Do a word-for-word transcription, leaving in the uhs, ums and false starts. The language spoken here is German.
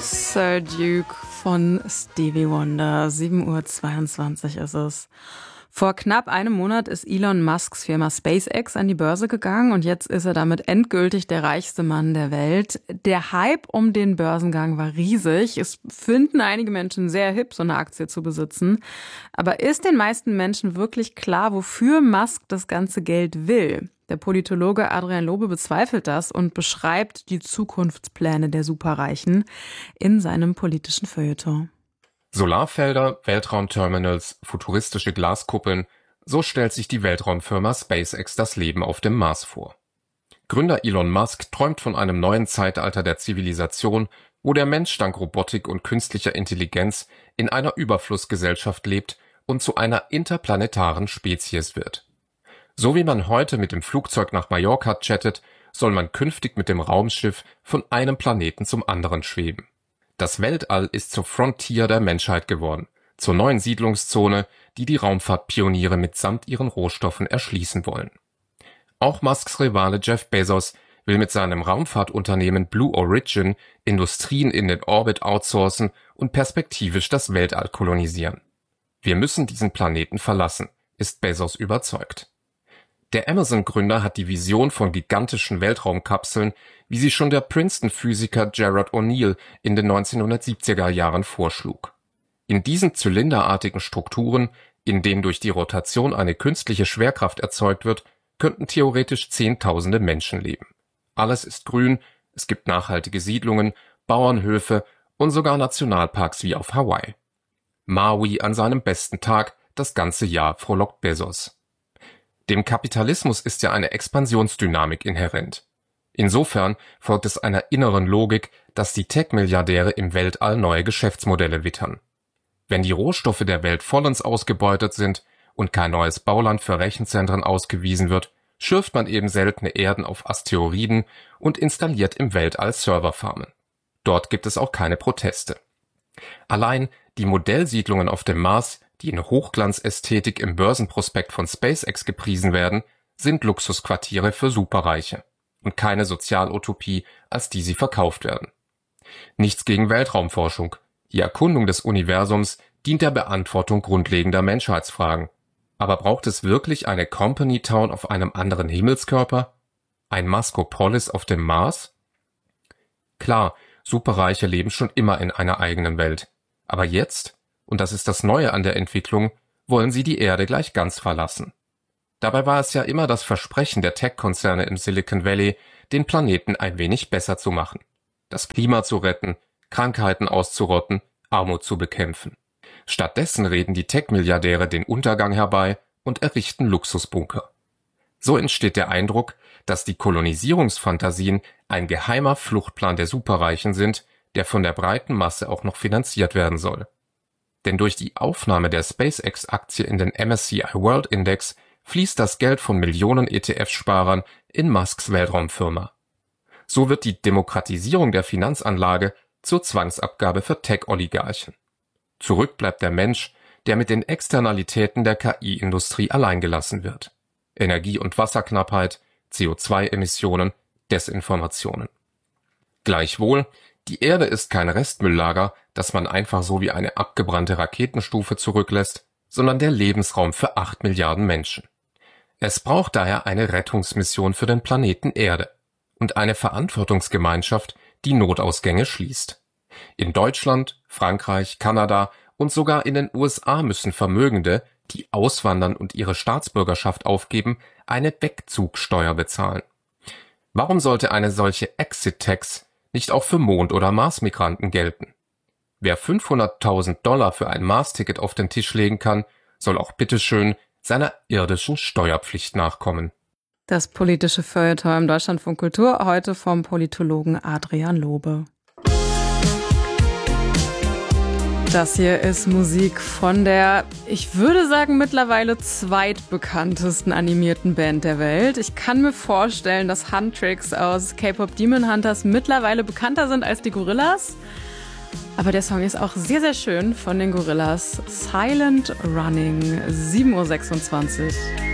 Sir Duke von Stevie Wonder. sieben Uhr zweiundzwanzig ist es. Vor knapp einem Monat ist Elon Musks Firma SpaceX an die Börse gegangen und jetzt ist er damit endgültig der reichste Mann der Welt. Der Hype um den Börsengang war riesig. Es finden einige Menschen sehr hip, so eine Aktie zu besitzen. Aber ist den meisten Menschen wirklich klar, wofür Musk das ganze Geld will? Der Politologe Adrian Lobe bezweifelt das und beschreibt die Zukunftspläne der Superreichen in seinem politischen Feuilleton. Solarfelder, Weltraumterminals, futuristische Glaskuppeln, so stellt sich die Weltraumfirma SpaceX das Leben auf dem Mars vor. Gründer Elon Musk träumt von einem neuen Zeitalter der Zivilisation, wo der Mensch dank Robotik und künstlicher Intelligenz in einer Überflussgesellschaft lebt und zu einer interplanetaren Spezies wird. So wie man heute mit dem Flugzeug nach Mallorca jettet, soll man künftig mit dem Raumschiff von einem Planeten zum anderen schweben. Das Weltall ist zur Frontier der Menschheit geworden, zur neuen Siedlungszone, die die Raumfahrtpioniere mitsamt ihren Rohstoffen erschließen wollen. Auch Musks Rivale Jeff Bezos will mit seinem Raumfahrtunternehmen Blue Origin Industrien in den Orbit outsourcen und perspektivisch das Weltall kolonisieren. Wir müssen diesen Planeten verlassen, ist Bezos überzeugt. Der Amazon-Gründer hat die Vision von gigantischen Weltraumkapseln, wie sie schon der Princeton-Physiker Gerard O'Neill in den neunzehnhundertsiebziger Jahren vorschlug. In diesen zylinderartigen Strukturen, in denen durch die Rotation eine künstliche Schwerkraft erzeugt wird, könnten theoretisch Zehntausende Menschen leben. Alles ist grün, es gibt nachhaltige Siedlungen, Bauernhöfe und sogar Nationalparks wie auf Hawaii. Maui an seinem besten Tag, das ganze Jahr, frohlockt Bezos. Dem Kapitalismus ist ja eine Expansionsdynamik inhärent. Insofern folgt es einer inneren Logik, dass die Tech-Milliardäre im Weltall neue Geschäftsmodelle wittern. Wenn die Rohstoffe der Welt vollends ausgebeutet sind und kein neues Bauland für Rechenzentren ausgewiesen wird, schürft man eben seltene Erden auf Asteroiden und installiert im Weltall Serverfarmen. Dort gibt es auch keine Proteste. Allein die Modellsiedlungen auf dem Mars, die in Hochglanzästhetik im Börsenprospekt von SpaceX gepriesen werden, sind Luxusquartiere für Superreiche und keine Sozialutopie, als die sie verkauft werden. Nichts gegen Weltraumforschung. Die Erkundung des Universums dient der Beantwortung grundlegender Menschheitsfragen. Aber braucht es wirklich eine Company Town auf einem anderen Himmelskörper? Ein Maskopolis auf dem Mars? Klar, Superreiche leben schon immer in einer eigenen Welt. Aber jetzt, und das ist das Neue an der Entwicklung, wollen sie die Erde gleich ganz verlassen. Dabei war es ja immer das Versprechen der Tech-Konzerne im Silicon Valley, den Planeten ein wenig besser zu machen, das Klima zu retten, Krankheiten auszurotten, Armut zu bekämpfen. Stattdessen reden die Tech-Milliardäre den Untergang herbei und errichten Luxusbunker. So entsteht der Eindruck, dass die Kolonisierungsfantasien ein geheimer Fluchtplan der Superreichen sind, der von der breiten Masse auch noch finanziert werden soll. Denn durch die Aufnahme der SpaceX-Aktie in den M S C I World Index fließt das Geld von Millionen E T F-Sparern in Musks Weltraumfirma. So wird die Demokratisierung der Finanzanlage zur Zwangsabgabe für Tech-Oligarchen. Zurück bleibt der Mensch, der mit den Externalitäten der K I-Industrie alleingelassen wird. Energie- und Wasserknappheit, C O zwei Emissionen, Desinformationen. Gleichwohl, die Erde ist kein Restmülllager, das man einfach so wie eine abgebrannte Raketenstufe zurücklässt, sondern der Lebensraum für acht Milliarden Menschen. Es braucht daher eine Rettungsmission für den Planeten Erde und eine Verantwortungsgemeinschaft, die Notausgänge schließt. In Deutschland, Frankreich, Kanada und sogar in den U S A müssen Vermögende, die auswandern und ihre Staatsbürgerschaft aufgeben, eine Wegzugsteuer bezahlen. Warum sollte eine solche Exit-Tax nicht auch für Mond- oder Marsmigranten gelten? Wer fünfhunderttausend Dollar für ein Mars-Ticket auf den Tisch legen kann, soll auch bitteschön seiner irdischen Steuerpflicht nachkommen. Das politische Feuilleton im Deutschlandfunk Kultur, heute vom Politologen Adrian Lobe. Das hier ist Musik von der, ich würde sagen, mittlerweile zweitbekanntesten animierten Band der Welt. Ich kann mir vorstellen, dass Huntrix aus K-Pop Demon Hunters mittlerweile bekannter sind als die Gorillas. Aber der Song ist auch sehr, sehr schön von den Gorillas. Silent Running, sieben Uhr sechsundzwanzig.